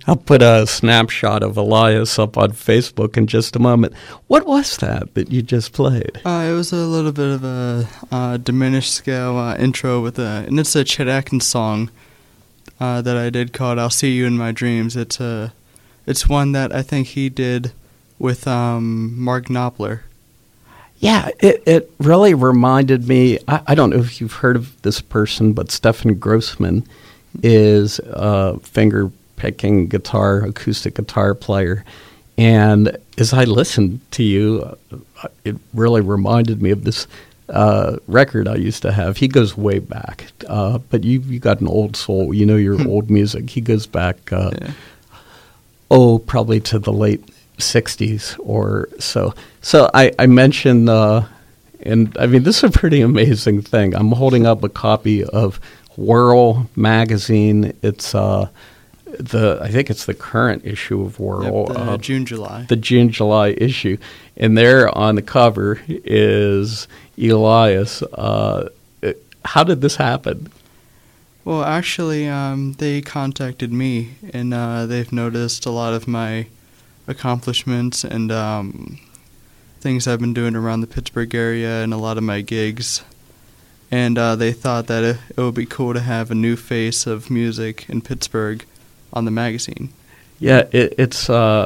I'll put a snapshot of Elias up on Facebook in just a moment. What was that you just played? It was a little bit of a diminished scale intro and it's a Chet Atkins song that I did called "I'll See You in My Dreams." It's one that I think he did with Mark Knopfler. Yeah, it really reminded me. I don't know if you've heard of this person, but Stefan Grossman is a finger-picking acoustic guitar player. And as I listened to you, it really reminded me of this record I used to have. He goes way back, but you got an old soul. You know your old music. He goes back, probably to the late 60s or so. So I mentioned, and I mean, this is a pretty amazing thing. I'm holding up a copy of Whirl magazine. It's I think it's the current issue of Whirl. Yep, the June-July. The June-July issue. And there on the cover is Elias. How did this happen? Well, actually, they contacted me, and they've noticed a lot of my accomplishments and things I've been doing around the Pittsburgh area and a lot of my gigs. And they thought that it would be cool to have a new face of music in Pittsburgh on the magazine. Yeah, it's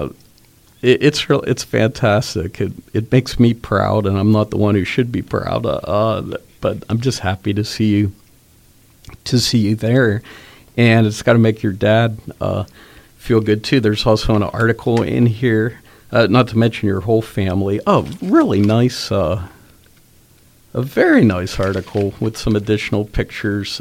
fantastic. It makes me proud, and I'm not the one who should be proud, but I'm just happy to see you there, and it's got to make your dad feel good too. There's also an article in here, not to mention your whole family. Oh, really nice. A very nice article with some additional pictures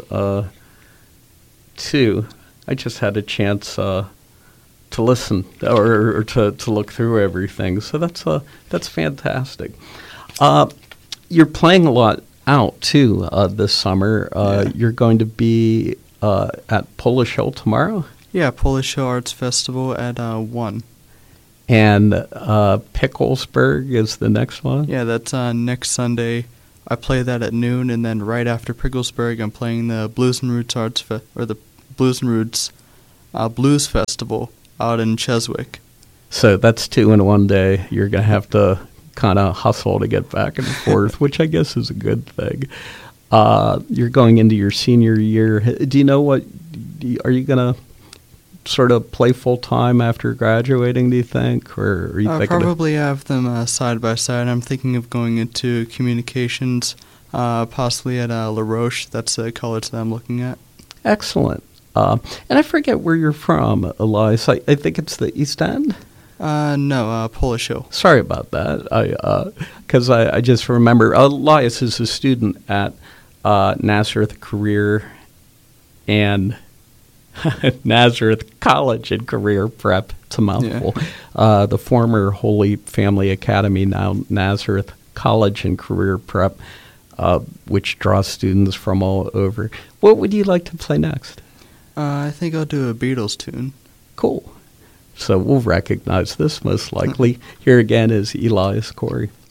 too. I just had a chance to listen or to look through everything, so that's fantastic. You're playing a lot out too this summer. You're going to be at Polish Hill tomorrow. Yeah, Polish Hill Arts Festival at 1. And Picklesburg is the next one. Yeah, that's next Sunday. I play that at noon, and then right after Picklesburg, I'm playing the Blues and Roots the Blues and Roots Blues Festival out in Cheswick. So that's 2 in one day. You're going to have to kind of hustle to get back and forth, which I guess is a good thing. You're going into your senior year. Do you know are you going to sort of play full-time after graduating, do you think? Or are you I'll probably have them side by side. I'm thinking of going into communications, possibly at La Roche. That's the college that I'm looking at. Excellent. And I forget where you're from, Elias. I think it's the East End? No, Polish Hill. Sorry about that. Because I just remember Elias is a student at Nazareth Career and Nazareth College and Career Prep. It's a mouthful. Yeah. The former Holy Family Academy, now Nazareth College and Career Prep, which draws students from all over. What would you like to play next? I think I'll do a Beatles tune. Cool. So we'll recognize this most likely. Here again is Elias Corey.